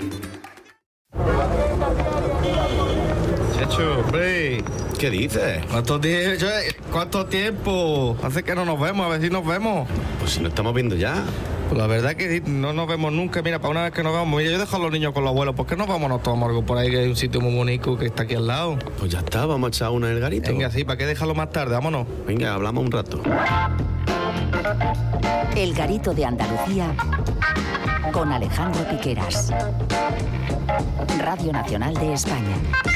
Chechu, hombre. ¿Qué dices? ¿Cuánto tiempo? Hace que no nos vemos, a ver si nos vemos. Pues si nos estamos viendo ya. Pues la verdad que no nos vemos nunca. Mira, para una vez que nos vemos, mira, yo dejo a los niños con los abuelos. ¿Por qué no vamos, nos tomamos algo por ahí, que hay un sitio muy bonito que está aquí al lado? Pues ya está, vamos a echar una en el garito. Venga, sí, ¿para qué dejarlo más tarde? Vámonos. Venga, hablamos un rato. El Garito de Andalucía con Alejandro Piqueras. Radio Nacional de España.